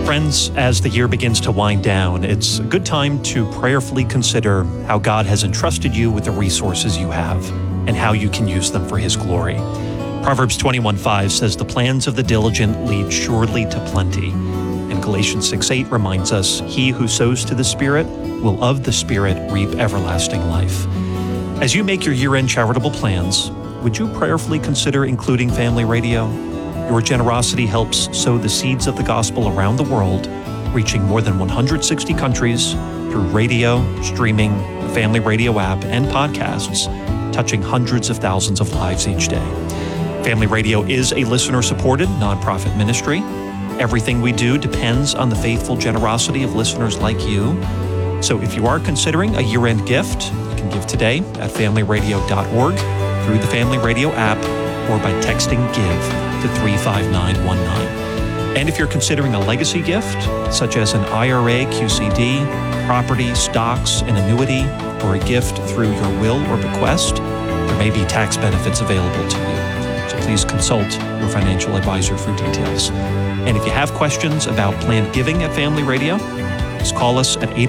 Friends, as the year begins to wind down, it's a good time to prayerfully consider how God has entrusted you with the resources you have and how you can use them for His glory. Proverbs 21:5 says, "The plans of the diligent lead surely to plenty." And Galatians 6:8 reminds us, "He who sows to the Spirit will of the Spirit reap everlasting life." As you make your year-end charitable plans, would you prayerfully consider including Family Radio? Your generosity helps sow the seeds of the gospel around the world, reaching more than 160 countries through radio, streaming, the Family Radio app, and podcasts, touching hundreds of thousands of lives each day. Family Radio is a listener-supported nonprofit ministry. Everything we do depends on the faithful generosity of listeners like you. So if you are considering a year-end gift, you can give today at familyradio.org, through the Family Radio app, or by texting GIVE to 35919. And if you're considering a legacy gift, such as an IRA, QCD, property, stocks, an annuity, or a gift through your will or bequest, there may be tax benefits available to you. So please consult your financial advisor for details. And if you have questions about planned giving at Family Radio, just call us at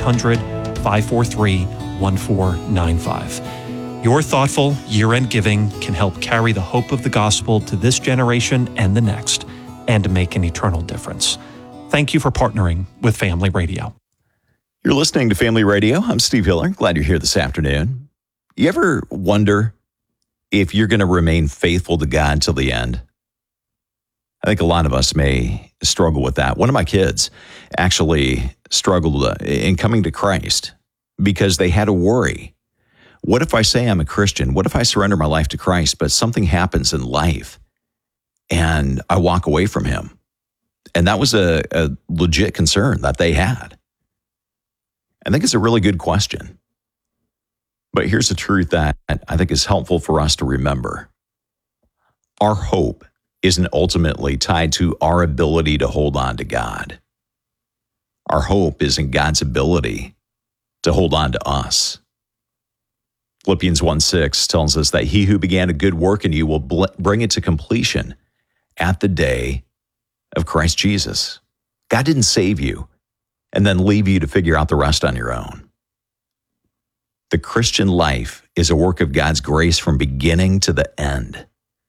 800-543-1495. Your thoughtful year-end giving can help carry the hope of the gospel to this generation and the next, and make an eternal difference. Thank you for partnering with Family Radio. You're listening to Family Radio. I'm Steve Hiller. Glad you're here this afternoon. You ever wonder if you're going to remain faithful to God till the end? I think a lot of us may struggle with that. One of my kids actually struggled in coming to Christ because they had a worry. What if I say I'm a Christian? What if I surrender my life to Christ, but something happens in life and I walk away from Him? And that was a legit concern that they had. I think it's a really good question. But here's the truth that I think is helpful for us to remember. Our hope isn't ultimately tied to our ability to hold on to God. Our hope is in God's ability to hold on to us. Philippians 1:6 tells us that He who began a good work in you will bring it to completion at the day of Christ Jesus. God didn't save you and then leave you to figure out the rest on your own. The Christian life is a work of God's grace from beginning to the end.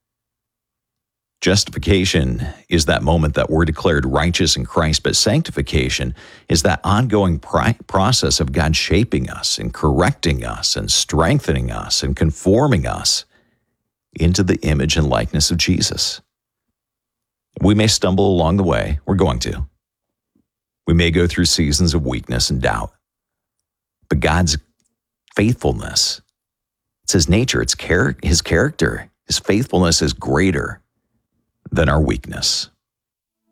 Justification is that moment that we're declared righteous in Christ, but sanctification is that ongoing process of God shaping us and correcting us and strengthening us and conforming us into the image and likeness of Jesus. We may stumble along the way. We're going to. We may go through seasons of weakness and doubt. But God's faithfulness, it's His nature, it's His character. His faithfulness is greater than our weakness.